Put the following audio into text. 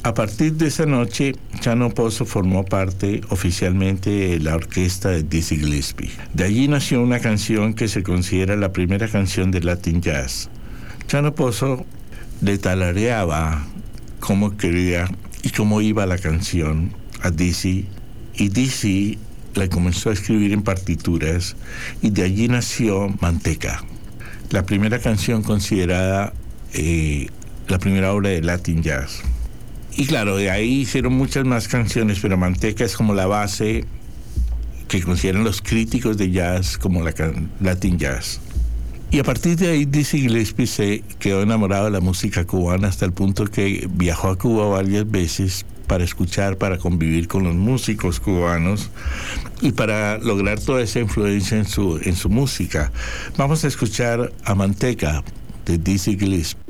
A partir de esa noche, Chano Pozo formó parte oficialmente de la orquesta de Dizzy Gillespie. De allí nació una canción que se considera la primera canción de Latin Jazz. Chano Pozo le tarareaba cómo quería y cómo iba la canción a Dizzy, y Dizzy la comenzó a escribir en partituras, y de allí nació Manteca, la primera canción considerada la primera obra de Latin Jazz. Y claro, de ahí hicieron muchas más canciones, pero Manteca es como la base que consideran los críticos de jazz como la Latin Jazz. Y a partir de ahí Dizzy Gillespie se quedó enamorado de la música cubana hasta el punto que viajó a Cuba varias veces para escuchar, para convivir con los músicos cubanos y para lograr toda esa influencia en su música. Vamos a escuchar a Manteca de Dizzy Gillespie.